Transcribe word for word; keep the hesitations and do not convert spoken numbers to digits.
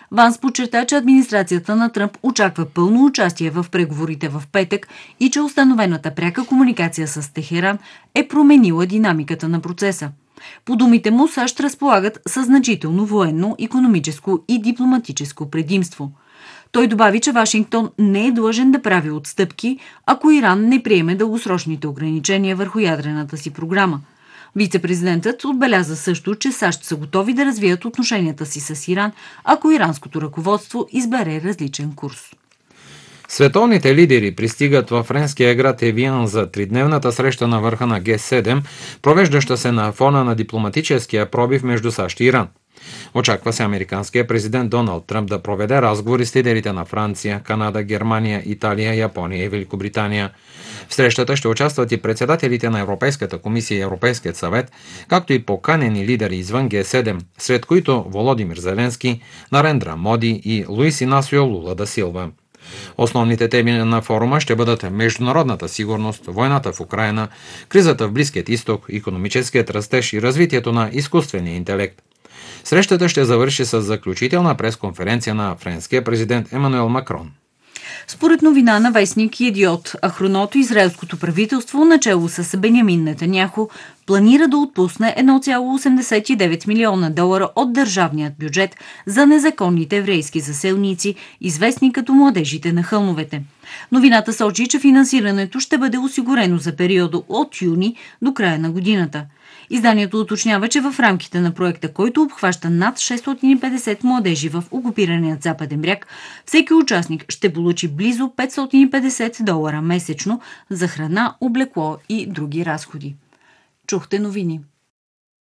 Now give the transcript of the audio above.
Ванс подчерта, че администрацията на Тръмп очаква пълно участие в преговорите в петък и че установената пряка комуникация с Техеран е променила динамиката на процеса. По думите му, САЩ разполагат със значително военно, икономическо и дипломатическо предимство. Той добави, че Вашингтон не е длъжен да прави отстъпки, ако Иран не приеме дългосрочните ограничения върху ядрената си програма. Вице-президентът отбеляза също, че САЩ са готови да развият отношенията си с Иран, ако иранското ръководство избере различен курс. Световните лидери пристигат във френския град Евиан за тридневната среща на върха на Ге седем, провеждаща се на фона на дипломатическия пробив между САЩ и Иран. Очаква се американския президент Доналд Тръмп да проведе разговори с лидерите на Франция, Канада, Германия, Италия, Япония и Великобритания. В срещата ще участват и председателите на Европейската комисия и Европейският съвет, както и поканени лидери извън Ге седем, сред които Володимир Зеленски, Нарендра Моди и Луис Инасио Лула да Силва. Основните теми на форума ще бъдат международната сигурност, войната в Украйна, кризата в Близкият изток, икономическият растеж и развитието на изкуствения интелект. Срещата ще завърши с заключителна пресконференция на френския президент Емануел Макрон. Според новина на вестник Йедиот Ахроното, израелското правителство, начело с Бенямин Нетаняху, планира да отпусне едно цяло осемдесет и девет милиона долара от държавният бюджет за незаконните еврейски заселници, известни като младежите на хълмовете. Новината сочи, че финансирането ще бъде осигурено за периода от юни до края на годината. Изданието уточнява, че в рамките на проекта, който обхваща над шестстотин и петдесет младежи в окупираният Западен бряг, всеки участник ще получи близо петстотин и петдесет долара месечно за храна, облекло и други разходи. Чухте новини.